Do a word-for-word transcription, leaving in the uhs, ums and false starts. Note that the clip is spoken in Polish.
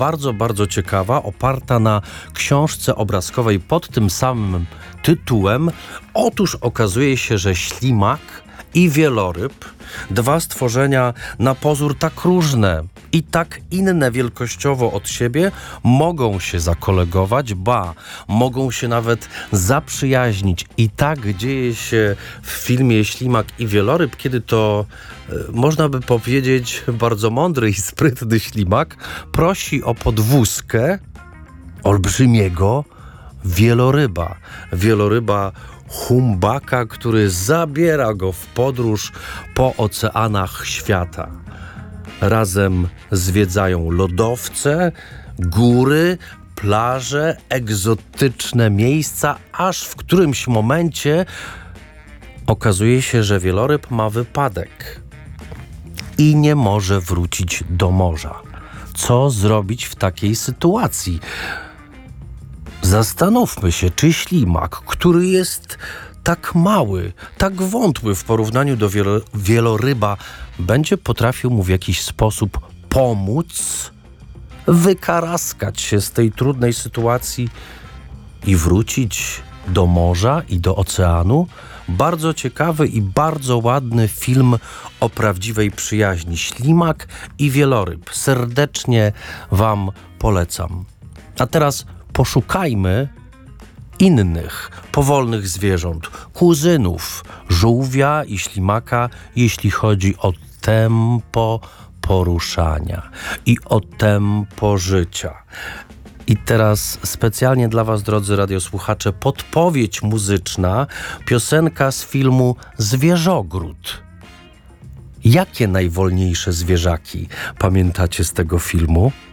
bardzo, bardzo ciekawa, oparta na książce obrazkowej pod tym samym tytułem. Otóż okazuje się, że ślimak i wieloryb, dwa stworzenia na pozór tak różne i tak inne wielkościowo od siebie, mogą się zakolegować, ba, mogą się nawet zaprzyjaźnić. I tak dzieje się w filmie Ślimak i wieloryb, kiedy to, e, można by powiedzieć, bardzo mądry i sprytny ślimak prosi o podwózkę olbrzymiego wieloryba. Wieloryba humbaka, który zabiera go w podróż po oceanach świata. Razem zwiedzają lodowce, góry, plaże, egzotyczne miejsca, aż w którymś momencie okazuje się, że wieloryb ma wypadek i nie może wrócić do morza. Co zrobić w takiej sytuacji? Zastanówmy się, czy ślimak, który jest tak mały, tak wątły w porównaniu do wielo- wieloryba, będzie potrafił mu w jakiś sposób pomóc, wykaraskać się z tej trudnej sytuacji i wrócić do morza i do oceanu. Bardzo ciekawy i bardzo ładny film o prawdziwej przyjaźni. Ślimak i wieloryb. Serdecznie Wam polecam. A teraz poszukajmy innych powolnych zwierząt, kuzynów żółwia i ślimaka, jeśli chodzi o tempo poruszania i o tempo życia. I teraz specjalnie dla Was, drodzy radiosłuchacze, podpowiedź muzyczna, piosenka z filmu Zwierzogród. Jakie najwolniejsze zwierzaki pamiętacie z tego filmu?